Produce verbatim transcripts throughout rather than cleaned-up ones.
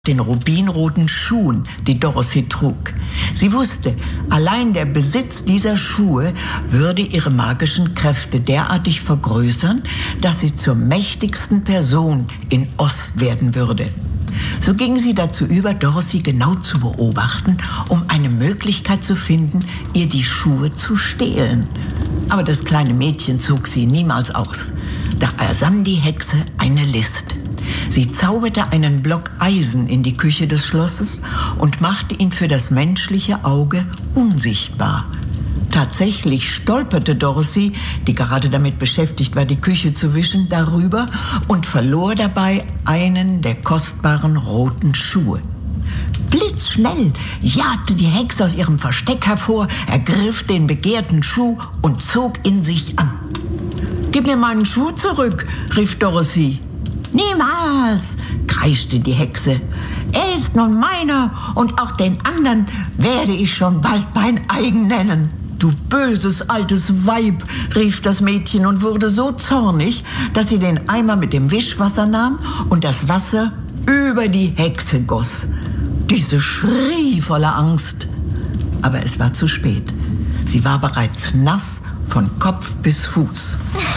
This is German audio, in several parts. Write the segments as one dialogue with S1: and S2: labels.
S1: den rubinroten Schuhen, die Dorothy trug. Sie wusste, allein der Besitz dieser Schuhe würde ihre magischen Kräfte derartig vergrößern, dass sie zur mächtigsten Person in Oz werden würde. So ging sie dazu über, Dorothy genau zu beobachten, um eine Möglichkeit zu finden, ihr die Schuhe zu stehlen. Aber das kleine Mädchen zog sie niemals aus. Da ersann die Hexe eine List. Sie zauberte einen Block Eisen in die Küche des Schlosses und machte ihn für das menschliche Auge unsichtbar. Tatsächlich stolperte Dorothy, die gerade damit beschäftigt war, die Küche zu wischen, darüber und verlor dabei einen der kostbaren roten Schuhe. Blitzschnell jagte die Hexe aus ihrem Versteck hervor, ergriff den begehrten Schuh und zog ihn sich an. »Gib mir meinen Schuh zurück«, rief Dorothy. »Niemals«, kreischte die Hexe. »Er ist nun meiner und auch den anderen werde ich schon bald mein eigen nennen.« »Du böses altes Weib«, rief das Mädchen und wurde so zornig, dass sie den Eimer mit dem Wischwasser nahm und das Wasser über die Hexe goss. Diese schrie voller Angst. Aber es war zu spät. Sie war bereits nass von Kopf bis Fuß.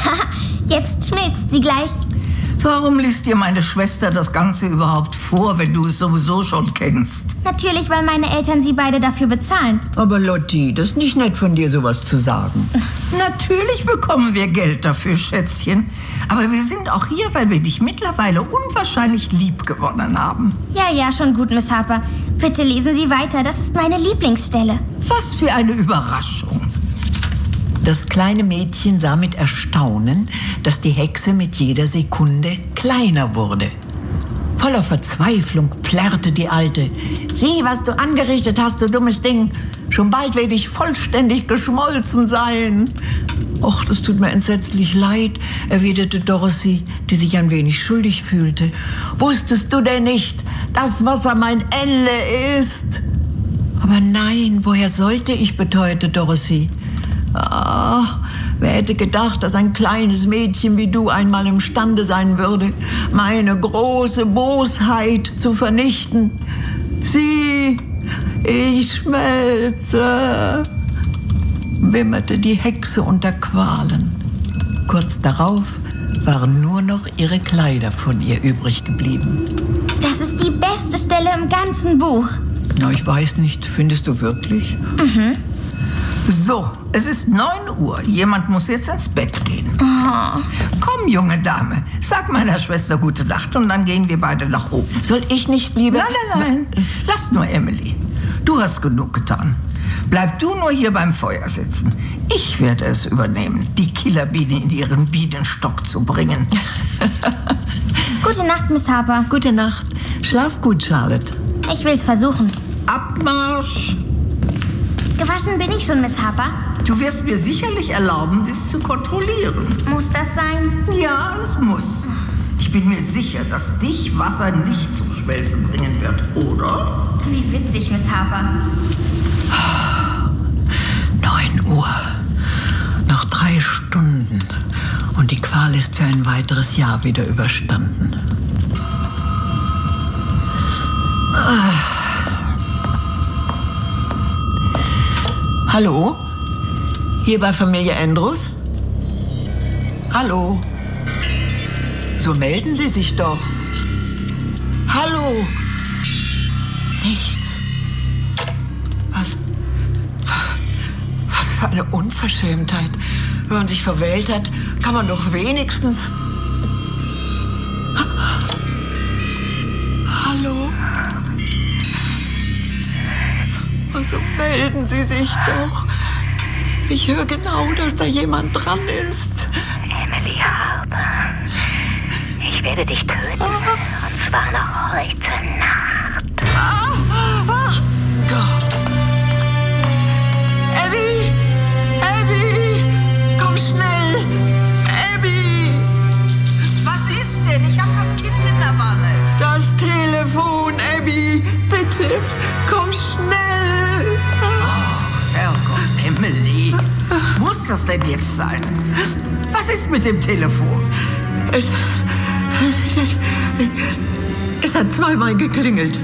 S2: Jetzt schmilzt sie gleich.
S3: Warum liest dir meine Schwester das Ganze überhaupt vor, wenn du es sowieso schon kennst?
S2: Natürlich, weil meine Eltern sie beide dafür bezahlen.
S1: Aber Lotti, das ist nicht nett von dir, sowas zu sagen.
S3: Natürlich bekommen wir Geld dafür, Schätzchen. Aber wir sind auch hier, weil wir dich mittlerweile unwahrscheinlich lieb gewonnen haben.
S2: Ja, ja, schon gut, Miss Harper. Bitte lesen Sie weiter, das ist meine Lieblingsstelle.
S3: Was für eine Überraschung.
S1: Das kleine Mädchen sah mit Erstaunen, dass die Hexe mit jeder Sekunde kleiner wurde. Voller Verzweiflung plärrte die Alte. »Sieh, was du angerichtet hast, du dummes Ding. Schon bald werde ich vollständig geschmolzen sein.« »Och, das tut mir entsetzlich leid«, erwiderte Dorothy, die sich ein wenig schuldig fühlte. »Wusstest du denn nicht, dass Wasser mein Ende ist?« »Aber nein, woher sollte ich?«, beteuerte Dorothy. Ah, wer hätte gedacht, dass ein kleines Mädchen wie du einmal imstande sein würde, meine große Bosheit zu vernichten. Sieh, ich schmelze«, wimmerte die Hexe unter Qualen. Kurz darauf waren nur noch ihre Kleider von ihr übrig geblieben.
S2: Das ist die beste Stelle im ganzen Buch.
S1: Na, ich weiß nicht, findest du wirklich?
S2: Mhm.
S3: So, es ist neun Uhr. Jemand muss jetzt ins Bett gehen.
S2: Oh.
S3: Komm, junge Dame, sag meiner Schwester gute Nacht und dann gehen wir beide nach oben.
S1: Soll ich nicht lieber...
S3: Nein, nein, nein. Lass nur, Emily. Du hast genug getan. Bleib du nur hier beim Feuer sitzen. Ich werde es übernehmen, die Killerbiene in ihren Bienenstock zu bringen.
S2: Gute Nacht, Miss Harper.
S1: Gute Nacht. Schlaf gut, Charlotte.
S2: Ich will's versuchen.
S3: Abmarsch!
S2: Gewaschen bin ich schon, Miss Harper.
S3: Du wirst mir sicherlich erlauben, dies zu kontrollieren.
S2: Muss das sein?
S3: Ja, es muss. Ich bin mir sicher, dass dich Wasser nicht zum Schmelzen bringen wird, oder?
S2: Wie witzig, Miss Harper.
S1: Neun Uhr. Noch drei Stunden. Und die Qual ist für ein weiteres Jahr wieder überstanden. Ah. Hallo? Hier bei Familie Andrews? Hallo? So melden Sie sich doch. Hallo? Nichts. Was? Was für eine Unverschämtheit. Wenn man sich verwählt hat, kann man doch wenigstens... Hallo? Also melden Sie sich doch. Ich höre genau, dass da jemand dran ist.
S4: Emily Harper, ich werde dich töten. Ah. Und zwar noch heute Nacht.
S1: Ah, ah, Gott. Abby! Abby! Komm schnell! Abby!
S3: Was ist denn? Ich hab das Kind in der Wanne.
S1: Das Telefon, Abby! Bitte, komm schnell!
S3: Oh, Herrgott, Emily. Muss das denn jetzt sein? Was ist mit dem Telefon?
S1: Es... Es hat zweimal geklingelt.